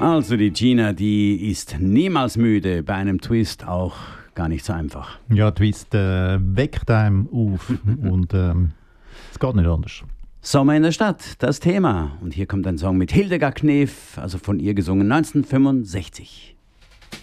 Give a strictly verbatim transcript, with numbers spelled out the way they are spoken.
Also die Gina, die ist niemals müde, bei einem Twist auch gar nicht so einfach. Ja, Twist äh, weckt einem auf und ähm, es geht nicht anders. Sommer in der Stadt, das Thema. Und hier kommt ein Song mit Hildegard Knef, also von ihr gesungen neunzehnhundertfünfundsechzig.